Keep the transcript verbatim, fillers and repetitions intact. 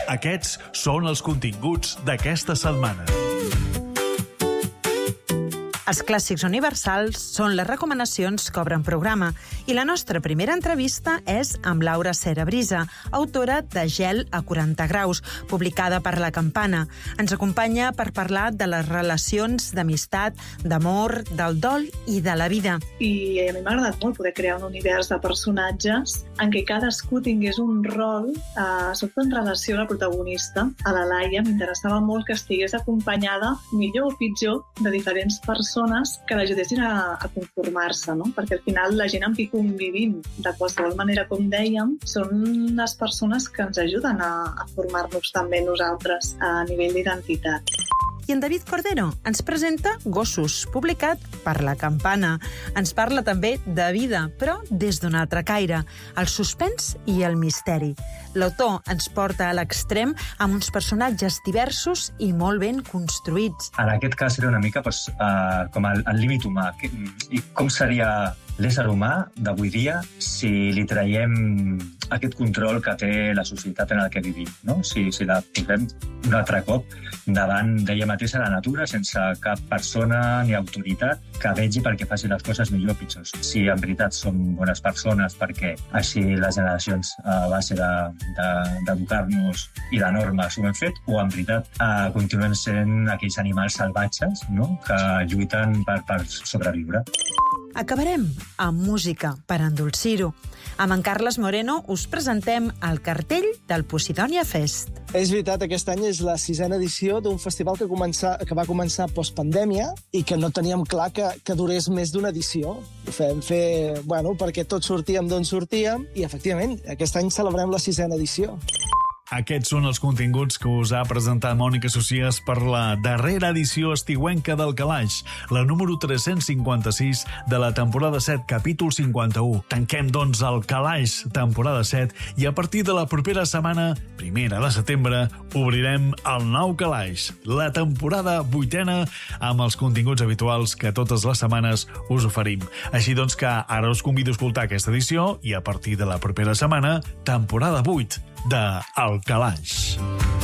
Aquests són els continguts d'aquesta setmana. Els clàssics universals són les recomanacions que obren programa i la nostra primera entrevista és amb Laura Cera-Brisa, autora de Gel a quaranta graus, publicada per La Campana. Ens acompanya per parlar de les relacions d'amistat, d'amor, del dol i de la vida. I a mi m'ha agradat molt poder crear un univers de personatges en què cadascú tingués un rol, eh, sobretot en relació a la protagonista, a la Laia. M'interessava molt que estigués acompanyada, millor o pitjor, de diferents persones que l'ajudessin a, a conformar-se, no? Perquè al final la gent amb qui convivim de qualsevol manera, com dèiem, són les persones que ens ajuden a, a formar-nos també nosaltres a nivell d'identitat. I en David Cordero ens presenta Gossos, publicat per La Campana. Ens parla també de vida, però des d'un altre caire, el suspens i el misteri. L'autor ens porta a l'extrem amb uns personatges diversos i molt ben construïts. En aquest cas seria una mica pues, uh, com el, el límit humà. I com seria l'ésser humà d'avui dia si li traiem aquest control que té la societat en el que vivim, no? Si, si la posem un altre cop davant d'ella mateixa, la natura, sense cap persona ni autoritat que vegi perquè faci les coses millor o pitjors. Si en veritat som bones persones perquè així les generacions a base d'educar-nos de, de, i de normes ho hem fet, o en veritat eh, continuem sent aquells animals salvatges, no? Que lluiten per, per sobreviure. Acabarem amb música per endolcir-ho. Amb en Carles Moreno us presentem el cartell del Posidònia Fest. És veritat, aquest any és la sisena edició d'un festival que, comença, que va començar postpandèmia i que no teníem clar que, que durés més d'una edició. Ho fem fer, bueno, perquè tots sortíem d'on sortíem i, efectivament, aquest any celebrem la sisena edició. Aquests són els continguts que us ha presentat Mònica Socias per la darrera edició estiuenca del Calaix, la número tres-cents cinquanta-sis de la temporada set, capítol cinquanta-u. Tanquem, doncs, el Calaix, temporada set, i a partir de la propera setmana, primera de setembre, obrirem el nou Calaix, la temporada vuitena, amb els continguts habituals que totes les setmanes us oferim. Així doncs que ara us convido a escoltar aquesta edició i a partir de la propera setmana, temporada vuit de El Calaix.